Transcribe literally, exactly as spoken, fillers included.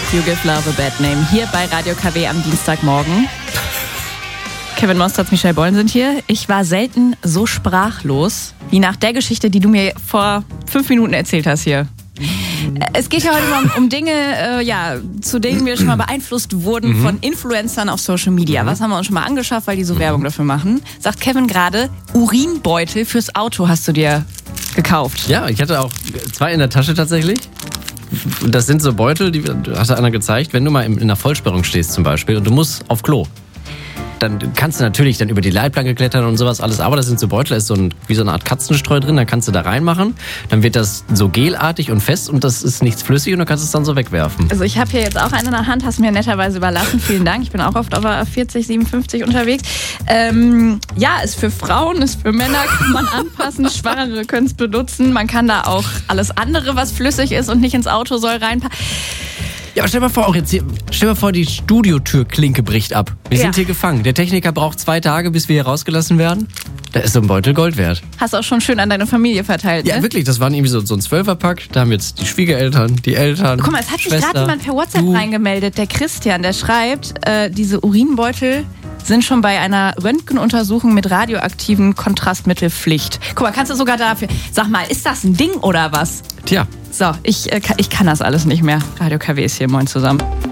You Give Love a Bad Name. Hier bei Radio K W am Dienstagmorgen. Kevin Mostratz, Michelle Bollen sind hier. Ich war selten so sprachlos wie nach der Geschichte, die du mir vor fünf Minuten erzählt hast hier. Es geht ja heute mal um, um Dinge, äh, ja, zu denen wir schon mal beeinflusst wurden mhm. von Influencern auf Social Media. Was haben wir uns schon mal angeschafft, weil die so mhm. Werbung dafür machen? Sagt Kevin gerade, Urinbeutel fürs Auto hast du dir gekauft. Ja, ich hatte auch zwei in der Tasche tatsächlich. Das sind so Beutel, die hat einer gezeigt, wenn du mal in einer Vollsperrung stehst zum Beispiel und du musst auf Klo. Dann kannst du natürlich dann über die Leitplanke klettern und sowas alles, aber das sind so Beutel, da ist so ein, wie so eine Art Katzenstreu drin, dann kannst du da reinmachen, dann wird das so gelartig und fest und das ist nichts flüssig und du kannst es dann so wegwerfen. Also ich habe hier jetzt auch einen in der Hand, hast mir netterweise überlassen, vielen Dank, ich bin auch oft auf der vierzig, siebenundfünfzig unterwegs. Ähm, ja, ist für Frauen, ist für Männer, kann man anpassen, Schwangere können es benutzen, man kann da auch alles andere, was flüssig ist und nicht ins Auto soll, reinpacken. Ja, aber stell mal vor, auch jetzt hier, stell mal vor, die Studiotürklinke bricht ab. Wir ja. sind hier gefangen. Der Techniker braucht zwei Tage, bis wir hier rausgelassen werden. Da ist so ein Beutel Gold wert. Hast du auch schon schön an deine Familie verteilt, ne? Ja, wirklich. Das waren irgendwie so, so ein Zwölferpack. Da haben jetzt die Schwiegereltern, die Eltern. Guck mal, es hat sich Schwester, gerade jemand per WhatsApp du. reingemeldet. Der Christian, der schreibt, äh, diese Urinbeutel sind schon bei einer Röntgenuntersuchung mit radioaktiven Kontrastmittel Pflicht. Guck mal, kannst du sogar dafür... Sag mal, ist das ein Ding oder was? Tja. So, ich, äh, ich kann das alles nicht mehr. Radio K W ist hier. Moin zusammen.